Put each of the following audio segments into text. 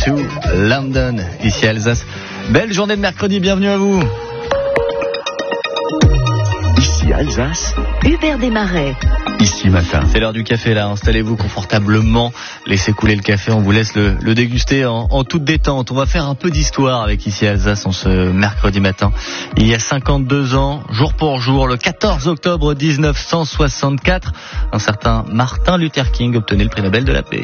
to London, ici à Alsace. Belle journée de mercredi, bienvenue à vous. Ici Alsace, Hubert Desmarais. ici matin. C'est l'heure du café là, installez-vous confortablement, laissez couler le café, on vous laisse le déguster en toute détente. On va faire un peu d'histoire avec ici Alsace en ce mercredi matin. Il y a 52 ans, jour pour jour, le 14 octobre 1964, un certain Martin Luther King obtenait le prix Nobel de la paix.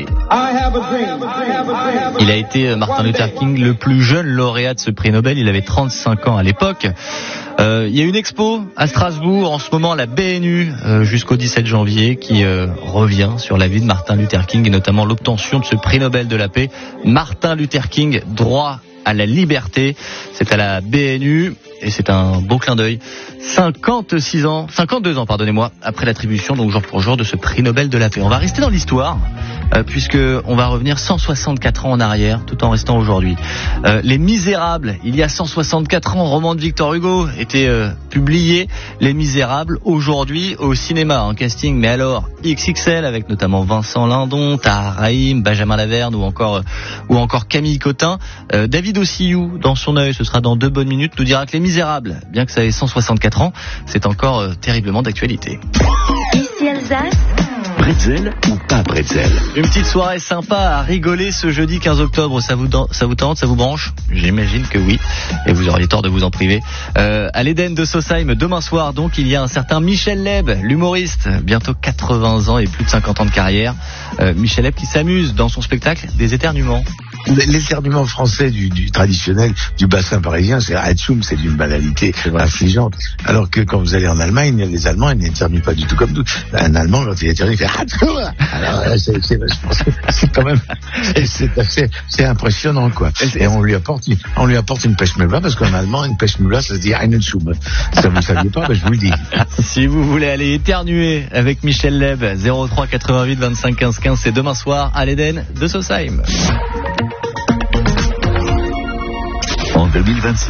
Il a été, Martin Luther King, le plus jeune lauréat de ce prix Nobel, il avait 35 ans à l'époque. Il y a une expo à Strasbourg en ce moment, la BNU, jusqu'au 17 janvier, qui revient sur la vie de Martin Luther King et notamment l'obtention de ce prix Nobel de la paix. Martin Luther King, droit à la liberté, c'est à la BNU et c'est un beau clin d'œil. 52 ans, après l'attribution, donc jour pour jour, de ce prix Nobel de la paix. On va rester dans l'histoire, puisque on va revenir 164 ans en arrière, tout en restant aujourd'hui. Les Misérables, il y a 164 ans, roman de Victor Hugo, était publié. Les Misérables, aujourd'hui au cinéma, en casting, mais alors XXL, avec notamment Vincent Lindon, Tahar Rahim, Benjamin Laverne ou encore Camille Cotin. David Ossiyou, dans son œil, ce sera dans 2 bonnes minutes, nous dira que Les Misérables, bien que ça ait 164 ans, c'est encore terriblement d'actualité. Ici Alsace, Bretzel ou pas bretzel? Une petite soirée sympa à rigoler ce jeudi 15 octobre, ça vous tente, ça vous branche? J'imagine que oui, et vous auriez tort de vous en priver. À l'Éden de Sausheim, demain soir, donc, il y a un certain Michel Leb, l'humoriste, bientôt 80 ans et plus de 50 ans de carrière. Michel Leb qui s'amuse dans son spectacle des éternuements. L'éternuement français du traditionnel du bassin parisien, c'est Hatsum, c'est d'une banalité affligeante. Alors que quand vous allez en Allemagne, les Allemands, ils n'éternuent pas du tout comme nous. Un Allemand, quand il éternue, il fait Hatsum. Alors c'est quand même, c'est impressionnant, quoi. Et on lui apporte une pêche-méva, parce qu'en allemand, une pêche-méva, ça se dit einen Schum. Ça vous ne saviez pas, je vous le dis. Si vous voulez aller éternuer avec Michel Leb, 03 88 25 15 15, c'est demain soir à l'Éden de Sausheim. En 2026.